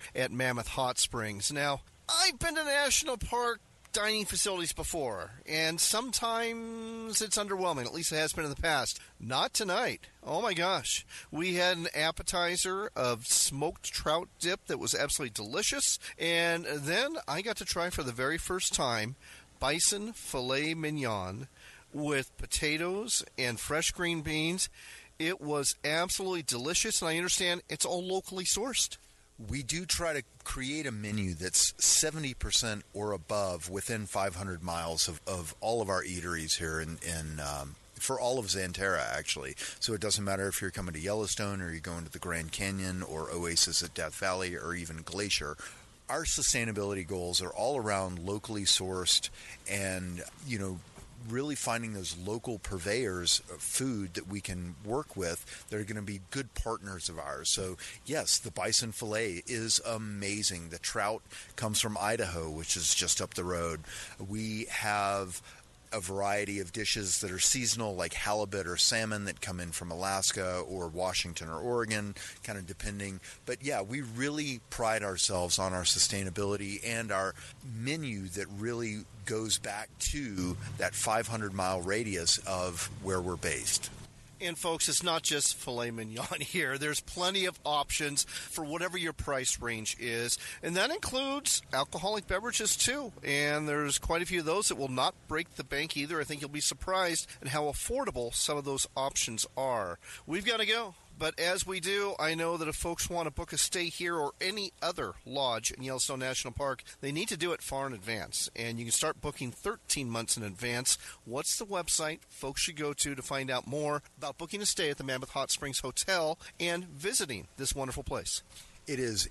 at Mammoth Hot Springs. Now, I've been to national park dining facilities before, and sometimes it's underwhelming. At least it has been in the past. Not tonight. Oh my gosh. We had an appetizer of smoked trout dip that was absolutely delicious, and then I got to try for the very first time bison filet mignon with potatoes and fresh green beans. It was absolutely delicious, and I understand it's all locally sourced. We do try to create a menu that's 70% or above within 500 miles of all of our eateries here for all of Xanterra, actually. So it doesn't matter if you're coming to Yellowstone or you're going to the Grand Canyon or Oasis at Death Valley or even Glacier. Our sustainability goals are all around locally sourced and, really finding those local purveyors of food that we can work with that are going to be good partners of ours. So, yes, the bison filet is amazing. The trout comes from Idaho, which is just up the road. We have a variety of dishes that are seasonal, like halibut or salmon that come in from Alaska or Washington or Oregon, kind of depending. But yeah, we really pride ourselves on our sustainability and our menu that really goes back to that 500-mile radius of where we're based. And folks, it's not just filet mignon here. There's plenty of options for whatever your price range is. And that includes alcoholic beverages too. And there's quite a few of those that will not break the bank either. I think you'll be surprised at how affordable some of those options are. We've got to go. But as we do, I know that if folks want to book a stay here or any other lodge in Yellowstone National Park, they need to do it far in advance. And you can start booking 13 months in advance. What's the website folks should go to find out more about booking a stay at the Mammoth Hot Springs Hotel and visiting this wonderful place? It is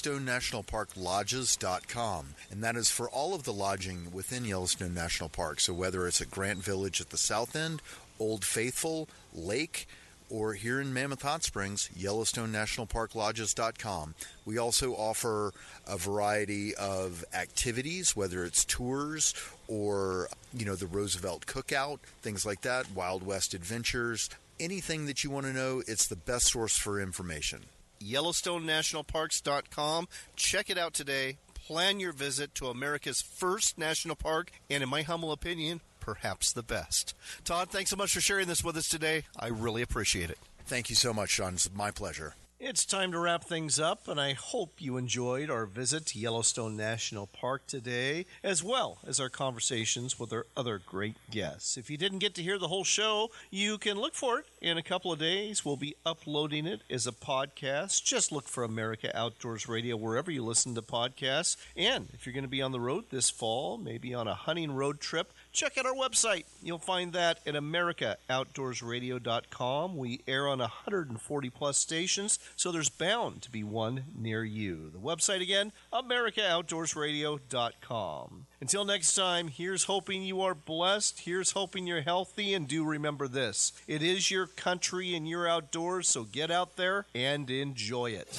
YellowstoneNationalParkLodges.com, and that is for all of the lodging within Yellowstone National Park. So whether it's at Grant Village at the south end, Old Faithful, Lake, or here in Mammoth Hot Springs, YellowstoneNationalParkLodges.com. We also offer a variety of activities, whether it's tours or, the Roosevelt Cookout, things like that, Wild West Adventures. Anything that you want to know, it's the best source for information. YellowstoneNationalParks.com. Check it out today. Plan your visit to America's first national park, and in my humble opinion, perhaps the best. Todd, thanks so much for sharing this with us today. I really appreciate it. Thank you so much, Sean. It's my pleasure. It's time to wrap things up, and I hope you enjoyed our visit to Yellowstone National Park today, as well as our conversations with our other great guests. If you didn't get to hear the whole show, you can look for it in a couple of days. We'll be uploading it as a podcast. Just look for America Outdoors Radio wherever you listen to podcasts. And if you're going to be on the road this fall, maybe on a hunting road trip, check out our website. You'll find that at AmericaOutdoorsRadio.com. We air on 140-plus stations, so there's bound to be one near you. The website again, AmericaOutdoorsRadio.com. Until next time, here's hoping you are blessed. Here's hoping you're healthy. And do remember this. It is your country and your outdoors, so get out there and enjoy it.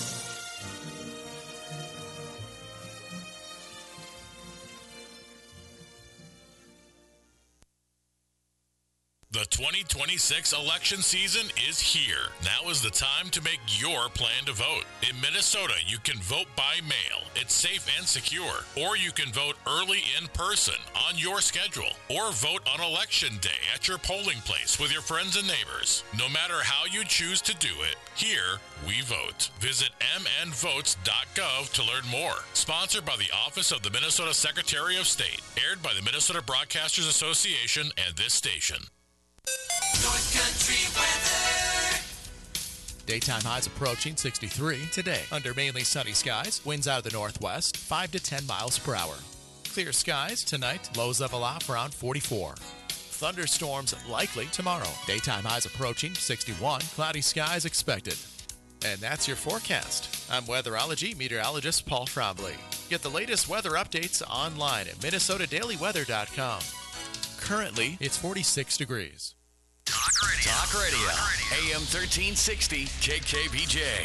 The 2026 election season is here. Now is the time to make your plan to vote. In Minnesota, you can vote by mail. It's safe and secure. Or you can vote early in person on your schedule. Or vote on Election Day at your polling place with your friends and neighbors. No matter how you choose to do it, here we vote. Visit mnvotes.gov to learn more. Sponsored by the Office of the Minnesota Secretary of State. Aired by the Minnesota Broadcasters Association and this station. North Country weather. Daytime highs approaching 63 today. Under mainly sunny skies, winds out of the northwest, 5 to 10 miles per hour. Clear skies tonight, lows level off around 44. Thunderstorms likely tomorrow. Daytime highs approaching 61, cloudy skies expected. And that's your forecast. I'm weatherology meteorologist Paul Trombley. Get the latest weather updates online at MinnesotaDailyWeather.com. Currently, it's 46 degrees. Talk Radio. AM 1360 KKBJ.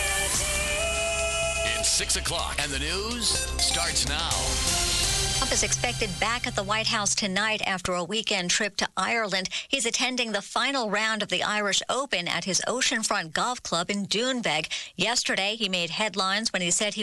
It's 6 o'clock and the news starts now. Trump is expected back at the White House tonight after a weekend trip to Ireland. He's attending the final round of the Irish Open at his oceanfront golf club in Doonbeg. Yesterday, he made headlines when he said he